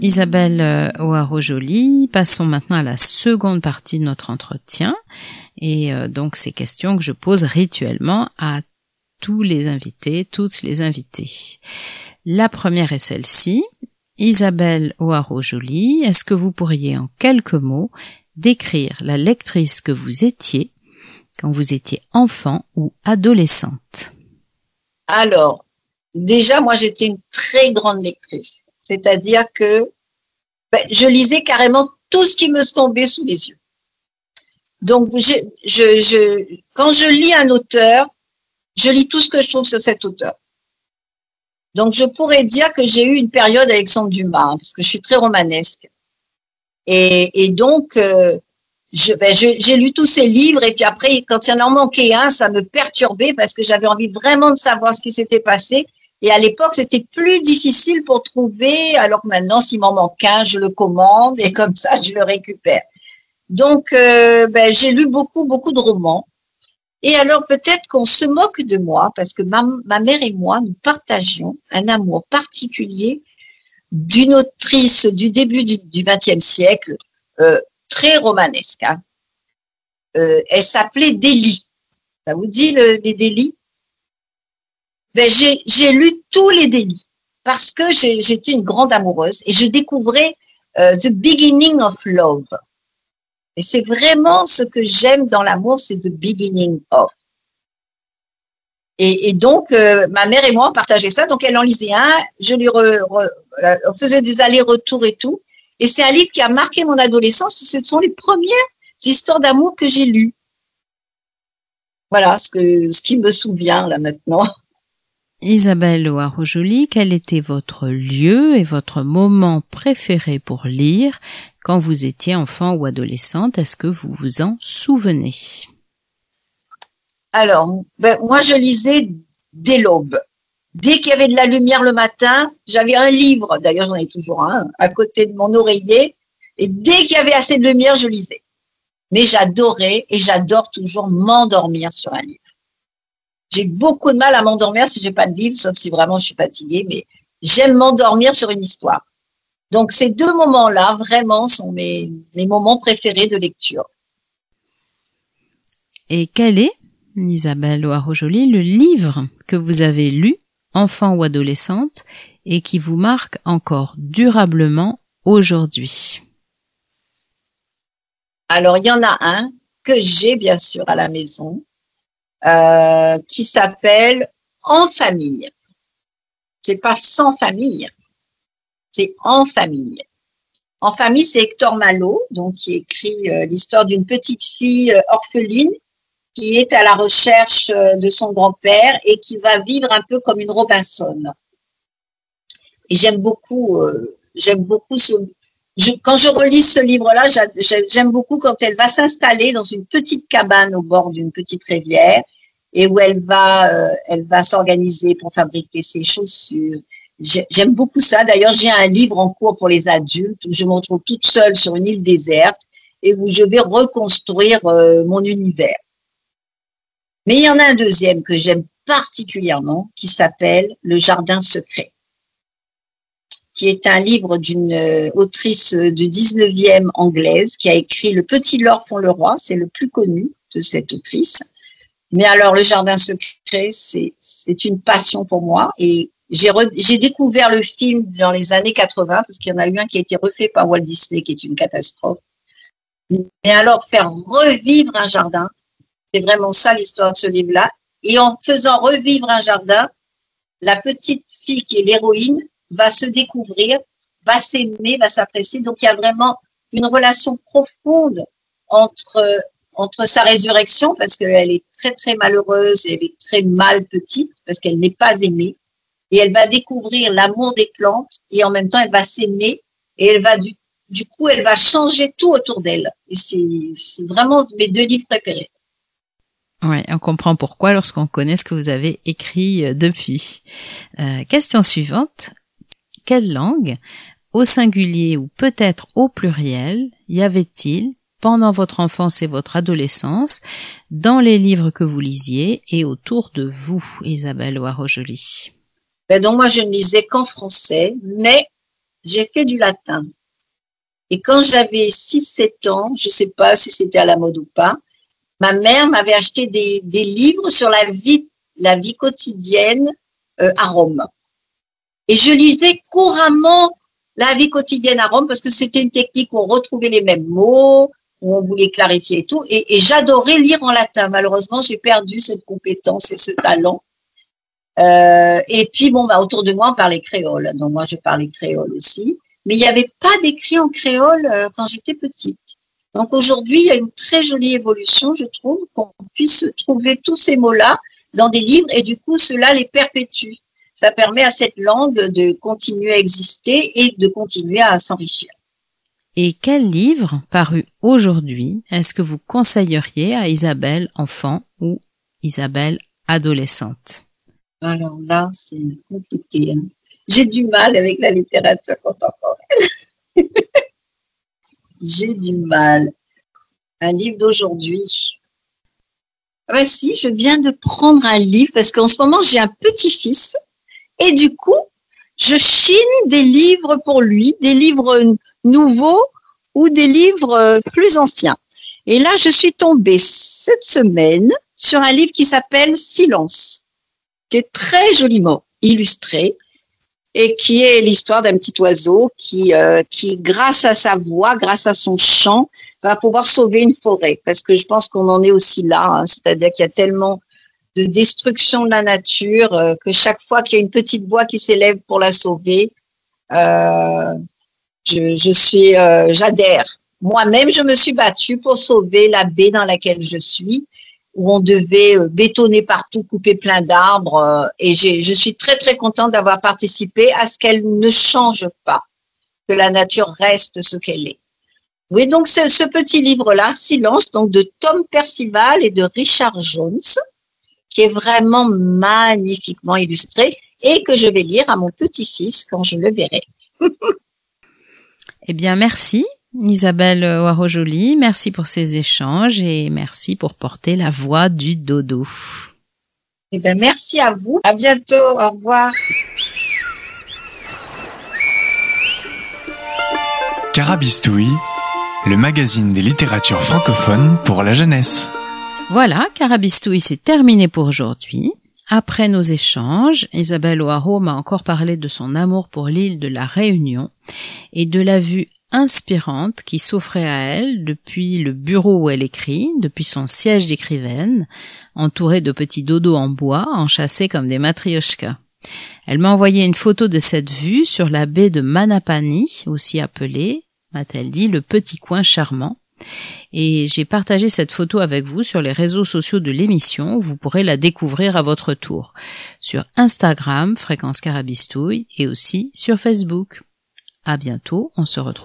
Isabelle Hoarau-Joly, passons maintenant à la seconde partie de notre entretien. Et donc ces questions que je pose rituellement à tous les invités, toutes les invitées. La première est celle-ci. Isabelle Hoarau-Joly, est-ce que vous pourriez en quelques mots décrire la lectrice que vous étiez quand vous étiez enfant ou adolescente? Alors, déjà, moi, j'étais une très grande lectrice. C'est-à-dire que je lisais carrément tout ce qui me tombait sous les yeux. Donc, quand je lis un auteur, je lis tout ce que je trouve sur cet auteur. Donc, je pourrais dire que j'ai eu une période Alexandre Dumas, parce que je suis très romanesque. Et donc, j'ai lu tous ses livres, et puis après, quand il y en manquait un, ça me perturbait parce que j'avais envie vraiment de savoir ce qui s'était passé. Et à l'époque, c'était plus difficile pour trouver, alors que maintenant, s'il m'en manque un, je le commande, et comme ça, je le récupère. Donc, j'ai lu beaucoup de romans. Et alors, peut-être qu'on se moque de moi, parce que ma mère et moi, nous partagions un amour particulier d'une autrice du début du XXe siècle, très romanesque. Hein. Elle s'appelait Délie. Ça vous dit les Délie? J'ai lu tous les Délie, parce que j'étais une grande amoureuse, et je découvrais The Beginning of Love. Et c'est vraiment ce que j'aime dans l'amour, c'est the beginning of. Et donc, ma mère et moi, on partageait ça. Donc, elle en lisait un. Je lui on faisait des allers-retours et tout. Et c'est un livre qui a marqué mon adolescence. Ce sont les premières histoires d'amour que j'ai lues. Voilà ce qui me souvient là maintenant. Isabelle Hoarau-Joly, quel était votre lieu et votre moment préféré pour lire quand vous étiez enfant ou adolescente? Est-ce que vous vous en souvenez? Alors, moi, je lisais dès l'aube. Dès qu'il y avait de la lumière le matin, j'avais un livre, d'ailleurs j'en ai toujours un, à côté de mon oreiller, et dès qu'il y avait assez de lumière, je lisais. Mais j'adorais et j'adore toujours m'endormir sur un livre. J'ai beaucoup de mal à m'endormir si j'ai pas de livre, sauf si vraiment je suis fatiguée, mais j'aime m'endormir sur une histoire. Donc, ces deux moments-là, vraiment, sont mes moments préférés de lecture. Et quel est, Isabelle Hoarau-Joly, le livre que vous avez lu, enfant ou adolescente, et qui vous marque encore durablement aujourd'hui? Alors, il y en a un que j'ai, bien sûr, à la maison, qui s'appelle En famille. C'est pas Sans famille. C'est En famille. En famille, c'est Hector Malot, donc qui écrit l'histoire d'une petite fille orpheline qui est à la recherche de son grand-père et qui va vivre un peu comme une Robinson. Et j'aime beaucoup quand je relis ce livre-là, j'aime beaucoup quand elle va s'installer dans une petite cabane au bord d'une petite rivière et où elle va s'organiser pour fabriquer ses chaussures. J'aime beaucoup ça. D'ailleurs, j'ai un livre en cours pour les adultes où je me retrouve toute seule sur une île déserte et où je vais reconstruire mon univers. Mais il y en a un deuxième que j'aime particulièrement qui s'appelle Le Jardin secret, qui est un livre d'une autrice du 19e anglaise qui a écrit Le Petit Lord font le roi, c'est le plus connu de cette autrice. Mais alors, Le Jardin secret, c'est une passion pour moi et j'ai découvert le film dans les années 80 parce qu'il y en a eu un qui a été refait par Walt Disney qui est une catastrophe. Mais alors, faire revivre un jardin, c'est vraiment ça l'histoire de ce livre-là. Et en faisant revivre un jardin, la petite fille qui est l'héroïne va se découvrir, va s'aimer, va s'apprécier. Donc, il y a vraiment une relation profonde entre sa résurrection, parce qu'elle est très, très malheureuse, elle est très mal petite, parce qu'elle n'est pas aimée. Et elle va découvrir l'amour des plantes, et en même temps, elle va s'aimer, et elle va du coup, elle va changer tout autour d'elle. Et c'est vraiment mes deux livres préférés. Ouais, on comprend pourquoi lorsqu'on connaît ce que vous avez écrit depuis. Question suivante. Quelle langue, au singulier ou peut-être au pluriel, y avait-il pendant votre enfance et votre adolescence, dans les livres que vous lisiez et autour de vous, Isabelle Hoarau-Joly? Donc moi, je ne lisais qu'en français, mais j'ai fait du latin. Et quand j'avais 6-7 ans, je sais pas si c'était à la mode ou pas, ma mère m'avait acheté des livres sur la vie quotidienne à Rome. Et je lisais couramment la vie quotidienne à Rome parce que c'était une technique où on retrouvait les mêmes mots, où on voulait clarifier et tout. Et j'adorais lire en latin. Malheureusement, j'ai perdu cette compétence et ce talent. Et puis, autour de moi, on parlait créole. Donc, moi, je parlais créole aussi. Mais il n'y avait pas d'écrit en créole quand j'étais petite. Donc, aujourd'hui, il y a une très jolie évolution, je trouve, qu'on puisse trouver tous ces mots-là dans des livres et du coup, cela les perpétue. Ça permet à cette langue de continuer à exister et de continuer à s'enrichir. Et quel livre, paru aujourd'hui, est-ce que vous conseilleriez à Isabelle enfant ou Isabelle adolescente? Alors là, c'est compliqué. Hein. J'ai du mal avec la littérature contemporaine. J'ai du mal. Un livre d'aujourd'hui. Ben si, je viens de prendre un livre parce qu'en ce moment, j'ai un petit-fils et du coup, je chine des livres pour lui, des livres nouveaux ou des livres plus anciens. Et là, je suis tombée cette semaine sur un livre qui s'appelle Silence, qui est très joliment illustré et qui est l'histoire d'un petit oiseau qui, grâce à sa voix, grâce à son chant, va pouvoir sauver une forêt. Parce que je pense qu'on en est aussi là, hein, c'est-à-dire qu'il y a tellement de destruction de la nature que chaque fois qu'il y a une petite voix qui s'élève pour la sauver, j'adhère. Moi-même, je me suis battue pour sauver la baie dans laquelle je suis, où on devait bétonner partout, couper plein d'arbres. Et je suis très, très contente d'avoir participé à ce qu'elle ne change pas, que la nature reste ce qu'elle est. Oui, donc c'est ce petit livre-là, Silence, donc de Tom Percival et de Richard Jones, qui est vraiment magnifiquement illustré et que je vais lire à mon petit-fils quand je le verrai. Eh bien, merci Isabelle Oiro-Joly, merci pour ces échanges et merci pour porter la voix du dodo. Eh bien, merci à vous. À bientôt. Au revoir. Carabistouille, le magazine des littératures francophones pour la jeunesse. Voilà, Carabistouille, c'est terminé pour aujourd'hui. Après nos échanges, Isabelle Oiro m'a encore parlé de son amour pour l'île de la Réunion et de la vue inspirante qui s'offrait à elle depuis le bureau où elle écrit, depuis son siège d'écrivaine, entourée de petits dodos en bois, enchâssés comme des matrioshkas. Elle m'a envoyé une photo de cette vue sur la baie de Manapani, aussi appelée, m'a-t-elle dit, le petit coin charmant. Et j'ai partagé cette photo avec vous sur les réseaux sociaux de l'émission, où vous pourrez la découvrir à votre tour, sur Instagram, Fréquence Carabistouille, et aussi sur Facebook. À bientôt, on se retrouve